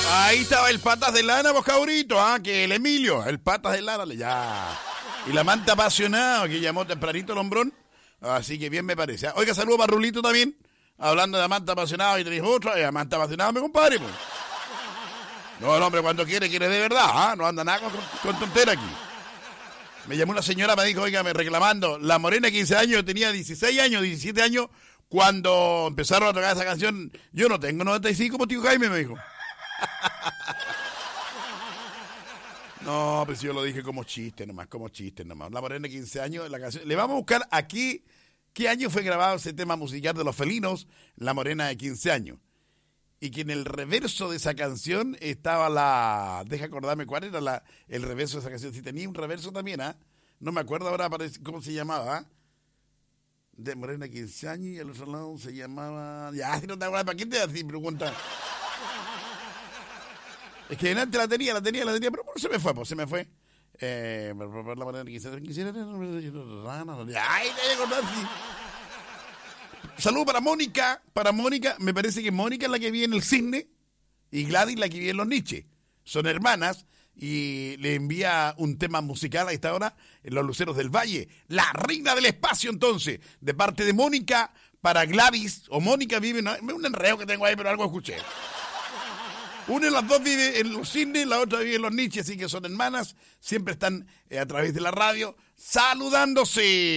Ahí estaba el patas de lana, vos cabrito, que el Emilio, el patas de lana, ya. Y la manta apasionada, que llamó tempranito el hombrón. Así que bien me parece. Oiga, saludo para Rulito también, hablando de Amanta apasionado, y te dijo otra, Amanta apasionado, mi compadre, pues. No, el hombre cuando quiere de verdad, no anda nada con tontera aquí. Me llamó una señora, me dijo, oiga, me reclamando, la morena de 15 años, tenía 16 años, 17 años, cuando empezaron a tocar esa canción, yo no tengo 95 como tío Jaime, me dijo. No, pues yo lo dije como chiste nomás. La morena de 15 años, la canción. Le vamos a buscar aquí qué año fue grabado ese tema musical de Los Felinos, La morena de 15 años. Y que en el reverso de esa canción estaba deja acordarme cuál era el reverso de esa canción. Si tenía un reverso también, no me acuerdo ahora cómo se llamaba, De morena de 15 años y al otro lado se llamaba... Ya, si no te acuerdas, ¿para qué te haces pregunta? Es que antes la tenía, pero se me fue. La manera que quisiera. Ay, te voy a acordar, sí. Saludos para Mónica. Me parece que Mónica es la que vive en el Cisne y Gladys la que vive en los Niches. Son hermanas y le envía un tema musical a esta hora en Los Luceros del Valle. La reina del espacio, entonces, de parte de Mónica para Gladys. O Mónica vive, no, es un enredo que tengo ahí, pero algo escuché. Una de las dos vive en los Cisnes, la otra vive en los Niches, así que son hermanas, siempre están a través de la radio saludándose.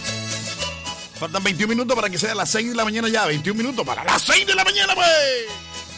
Faltan 21 minutos para que sea las 6 de la mañana ya, 21 minutos para las 6 de la mañana, pues.